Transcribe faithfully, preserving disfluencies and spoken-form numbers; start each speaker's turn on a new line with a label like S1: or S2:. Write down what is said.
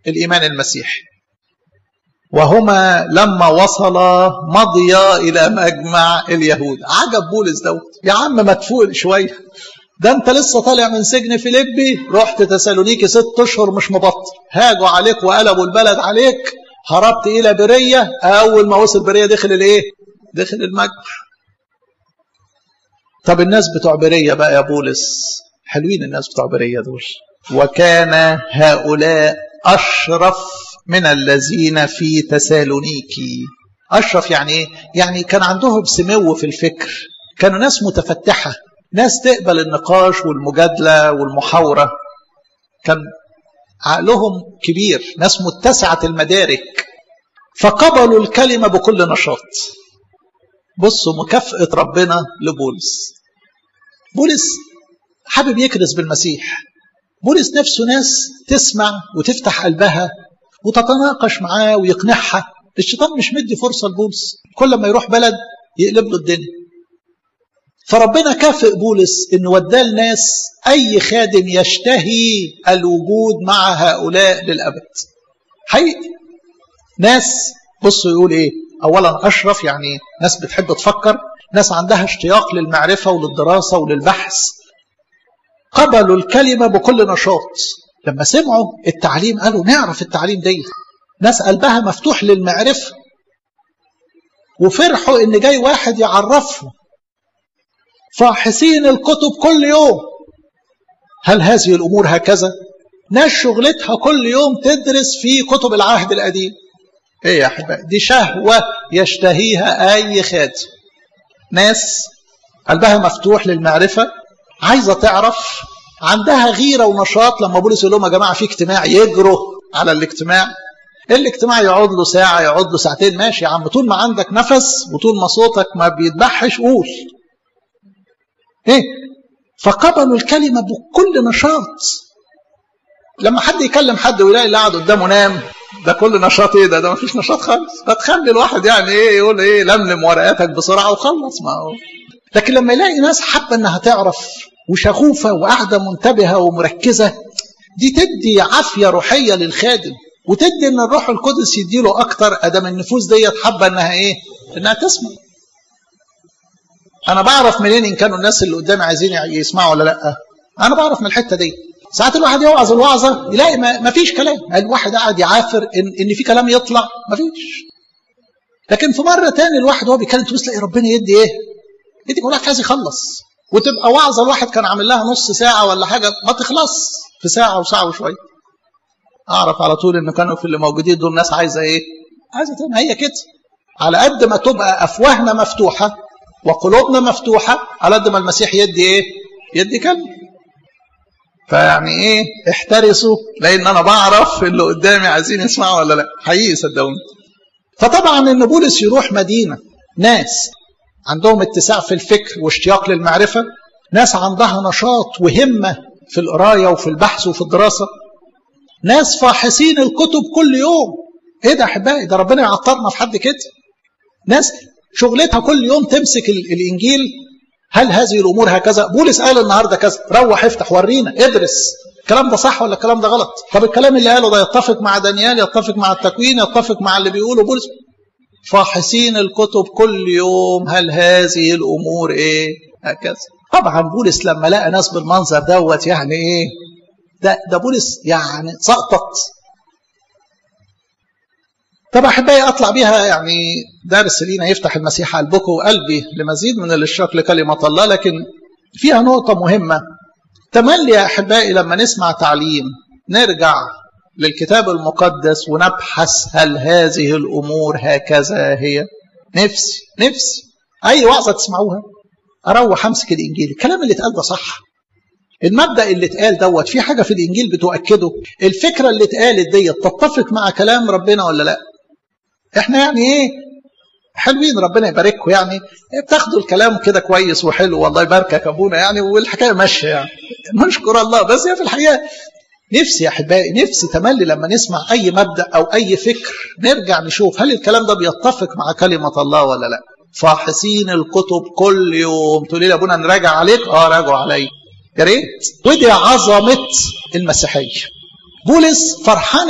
S1: الإيمان المسيحي. وهما لما وصلا مضيا إلى مجمع اليهود. عجب بولس دوت، يا عم ما تفوق شوية، ده انت لسه طالع من سجن فيليبي، رحت تسالونيكي ست اشهر مش مبطل، هاجوا عليك وقلبوا البلد عليك، هربت الى بريه، اول ما وصل بريه دخل الايه؟ دخل المجمع. طب الناس بتوع بريه بقى يا بولس، حلوين الناس بتوع بريه دول. وكان هؤلاء اشرف من الذين في تسالونيكي. اشرف يعني ايه؟ يعني كان عندهم سمو في الفكر، كانوا ناس متفتحه، ناس تقبل النقاش والمجادلة والمحاورة، كان عقلهم كبير، ناس متسعة المدارك، فقبلوا الكلمة بكل نشاط. بصوا مكافأة ربنا لبولس. بولس حابب يكرس بالمسيح، بولس نفسه ناس تسمع وتفتح قلبها وتتناقش معاه ويقنعها. الشيطان مش مدي فرصة لبولس، كل ما يروح بلد يقلب له الدنيا. فربنا كافئ بولس انه وداه الناس، اي خادم يشتهي الوجود مع هؤلاء للابد. حقيقي ناس، بصوا يقول ايه؟ اولا اشرف، يعني ناس بتحب تفكر، ناس عندها اشتياق للمعرفه وللدراسه وللبحث. قبلوا الكلمه بكل نشاط، لما سمعوا التعليم قالوا نعرف التعليم دي. ناس قلبها مفتوح للمعرفه، وفرحوا ان جاي واحد يعرفهم. فاحصين الكتب كل يوم. هل هذه الأمور هكذا؟ ناس شغلتها كل يوم تدرس في كتب العهد القديم. ايه يا أحبائي؟ دي شهوة يشتهيها أي خادم. ناس قلبها مفتوح للمعرفة، عايزة تعرف، عندها غيرة ونشاط. لما بولس يقول لهم يا جماعة في اجتماع، يجروا على الاجتماع. الاجتماع يقعد له ساعة، يقعد له ساعتين، ماشي يا عم، طول ما عندك نفس وطول ما صوتك ما بيتبحش قول. ايه؟ فقبلوا الكلمة بكل نشاط. لما حد يكلم حد ويلاقي اللي قاعد قدامه نام، ده كل نشاط ايه ده؟ ده مفيش نشاط خالص. فتخلي الواحد يعني ايه يقول ايه، لملم ورقاتك بسرعة وخلص. ما هو لكن لما يلاقي ناس حابة انها تعرف وشغوفة وقاعدة منتبهة ومركزة، دي تدي عافية روحية للخادم، وتدي ان الروح القدس يديله اكتر ادام النفوس ديت حابة انها ايه؟ انها تسمع. انا بعرف منين ان كانوا الناس اللي قدامي عايزين يسمعوا ولا لا؟ انا بعرف من الحته دي. ساعات الواحد يوعظ الوعظه يلاقي ما فيش كلام، الواحد قاعد يعافر ان ان في كلام يطلع، ما فيش. لكن في مره تاني الواحد وهو بيتكلم تبص تلاقي ربنا يدي ايه؟ يدي يقول لك عايز يخلص، وتبقى وعظه الواحد كان عامل لها نص ساعه ولا حاجه ما تخلص في ساعه وساعه وشويه. اعرف على طول ان كانوا في اللي موجودين دول ناس عايزه ايه؟ عايزه تاني. هي كده، على قد ما تبقى افواهنا مفتوحه وقلوبنا مفتوحة، على قد ما المسيح يدي ايه؟ يدي كلمة. فيعني ايه؟ احترسوا، لان انا بعرف اللي قدامي عايزين يسمعوا ولا لا. حقيقي صدقوني. فطبعا ان بولس يروح مدينة ناس عندهم اتساع في الفكر واشتياق للمعرفة، ناس عندها نشاط وهمة في القراية وفي البحث وفي الدراسة، ناس فاحصين الكتب كل يوم. ايه ده يا احبائي؟ ده ربنا يعطرنا في حد كده. ناس شغلتها كل يوم تمسك الإنجيل، هل هذه الأمور هكذا؟ بولس قال النهاردة كذا، روح افتح ورينا، ادرس الكلام ده صح ولا الكلام ده غلط. طب الكلام اللي قاله ده يتفق مع دانيال، يتفق مع التكوين، يتفق مع اللي بيقوله بولس. فاحصين الكتب كل يوم، هل هذه الأمور ايه هكذا. طبعا بولس لما لقى ناس بالمنظر دوت يعني ايه، ده ده بولس يعني سقطت. طب أحبائي أطلع بيها يعني درس لينا يفتح المسيح قلبكم وقلبي لمزيد من الاشتياق لكلمة الله، لكن فيها نقطة مهمة. تملي يا أحبائي لما نسمع تعليم نرجع للكتاب المقدس ونبحث هل هذه الأمور هكذا هي. نفسي نفسي أي وعظة تسمعوها أروح أمسك الإنجيل، الكلام اللي اتقال ده صح، المبدأ اللي اتقال دوت في حاجة في الإنجيل بتؤكده، الفكرة اللي اتقالت ديت تتفق مع كلام ربنا ولا لا. احنا يعني ايه حلوين، ربنا يبارككم، يعني بتاخدوا الكلام كده كويس وحلو، والله يباركك ابونا يعني، والحكايه ماشيه يعني، نشكر الله. بس هي في الحقيقه نفسي يا احبائي، نفسي تملي لما نسمع اي مبدا او اي فكر نرجع نشوف هل الكلام ده بيتفق مع كلمه الله ولا لا. فاحصين الكتب كل يوم. تقولي لي ابونا نراجع عليك؟ اه راجعوا عليا يا ريت. ودي عظمه المسيحيه. بولس فرحان